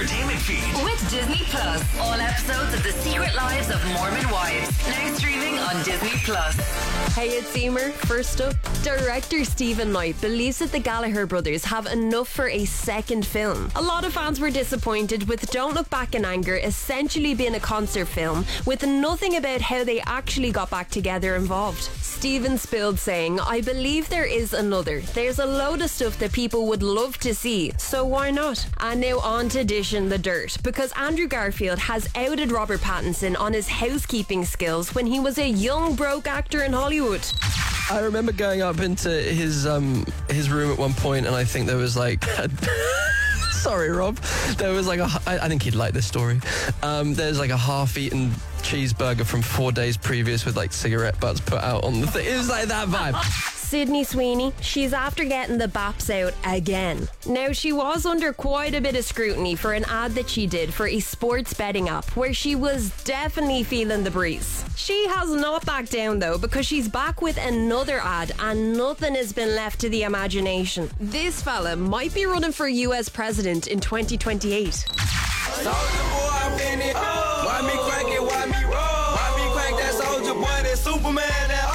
entertainment feed. With Disney Plus. All episodes of The Secret Lives of Mormon Wives. Now streaming on Disney Plus. Hey, it's Emer. First up, director Stephen Knight believes that the Gallagher brothers have enough for a second film. A lot of fans were disappointed with Don't Look Back in Anger essentially being a concert film with nothing about how they actually got back together involved. Stephen spilled saying, "I believe there is another. There's a load of stuff that people would love to see, so why not?" And now on to dishing the dirt, because Andrew Garfield has outed Robert Pattinson on his housekeeping skills when he was a young broke actor in Hollywood. I remember going up into his room at one point, and I think there was like sorry, Rob. There was like I think he'd like this story. There's like a half-eaten cheeseburger from 4 days previous with like cigarette butts put out on the thing. It was like that vibe. Sydney Sweeney, she's after getting the baps out again. Now, she was under quite a bit of scrutiny for an ad that she did for a sports betting app where she was definitely feeling the breeze. She has not backed down though, because she's back with another ad and nothing has been left to the imagination. This fella might be running for US president in 2028. Soldier boy, I'm in it. Why me crack it? Why me roll? Why me crack that soldier boy? That Superman? That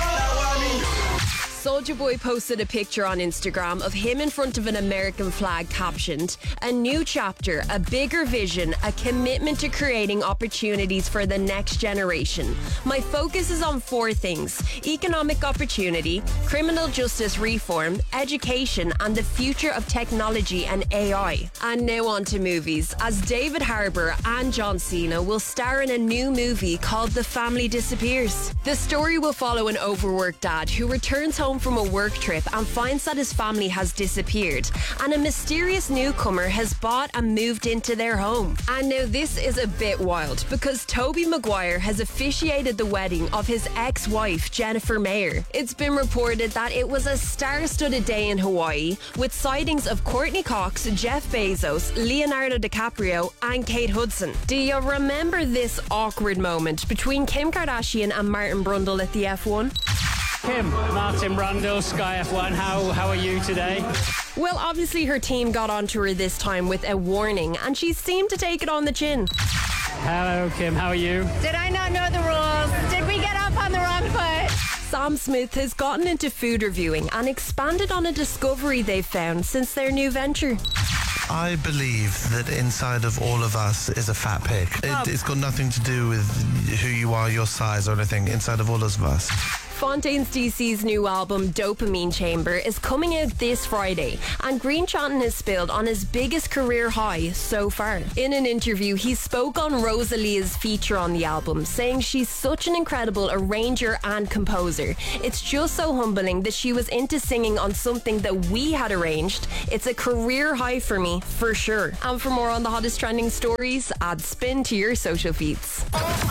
Soulja Boy posted a picture on Instagram of him in front of an American flag captioned, "A new chapter, a bigger vision, a commitment to creating opportunities for the next generation. My focus is on 4 things: economic opportunity, criminal justice reform, education, and the future of technology and AI." And now on to movies, as David Harbour and John Cena will star in a new movie called The Family Disappears. The story will follow an overworked dad who returns home from a work trip and finds that his family has disappeared, and a mysterious newcomer has bought and moved into their home. And now this is a bit wild, because Tobey Maguire has officiated the wedding of his ex-wife Jennifer Mayer. It's been reported that it was a star-studded day in Hawaii, with sightings of Courtney Cox, Jeff Bezos, Leonardo DiCaprio and Kate Hudson. Do you remember this awkward moment between Kim Kardashian and Martin Brundle at the F1? Kim, Martin Brundle, Sky F1, how are you today? Well, obviously her team got onto her this time with a warning, and she seemed to take it on the chin. Hello, Kim, how are you? Did I not know the rules? Did we get up on the wrong foot? Sam Smith has gotten into food reviewing and expanded on a discovery they've found since their new venture. I believe that inside of all of us is a fat pig. It's got nothing to do with who you are, your size or anything. Inside of all of us. Fontaines DC's new album Dopamine Chamber is coming out this Friday, and Green Chanton has spilled on his biggest career high so far. In an interview, he spoke on Rosalia's feature on the album, saying she's such an incredible arranger and composer. It's just so humbling that she was into singing on something that we had arranged. It's a career high for me, for sure. And for more on the hottest trending stories, add Spin to your social feeds.